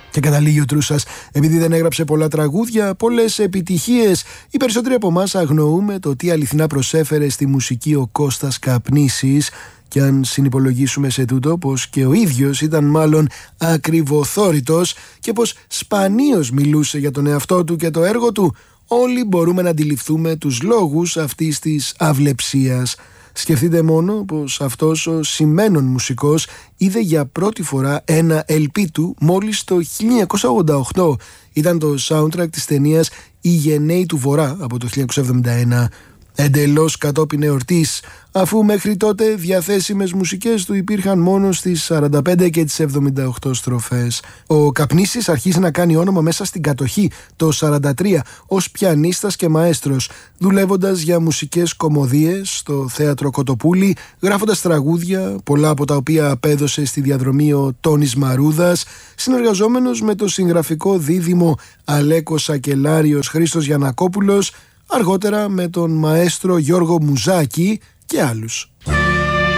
Και καταλήγει ο Τρούσας, επειδή δεν έγραψε πολλά τραγούδια, πολλές επιτυχίες, οι περισσότεροι από εμάς αγνοούμε το τι αληθινά προσέφερε στη μουσική ο Κώστας Καπνίσης, και αν συνυπολογίσουμε σε τούτο πως και ο ίδιος ήταν μάλλον ακριβοθόρητος και πως σπανίως μιλούσε για τον εαυτό του και το έργο του, όλοι μπορούμε να αντιληφθούμε τους λόγους αυτής της αυλεψίας. Σκεφτείτε μόνο πως αυτός ο σημαίνον μουσικός είδε για πρώτη φορά ένα LP του μόλις το 1988. Ήταν το soundtrack της ταινίας «Οι Γενναίοι του Βορρά» από το 1971. Εντελώς κατόπιν εορτής, αφού μέχρι τότε διαθέσιμες μουσικές του υπήρχαν μόνο στις 45 και τις 78 στροφές. Ο Καπνίσης αρχίζει να κάνει όνομα μέσα στην κατοχή το 43 ως πιανίστας και μαέστρος, δουλεύοντας για μουσικές κομμωδίες στο θέατρο Κοτοπούλη, γράφοντας τραγούδια, πολλά από τα οποία απέδωσε στη διαδρομή ο Τόνης Μαρούδας, συνεργαζόμενος με το συγγραφικό δίδυμο Αλέκος Σακελάριος Χρήστος Γιαννακόπουλος, αργότερα με τον μαέστρο Γιώργο Μουζάκη και άλλους.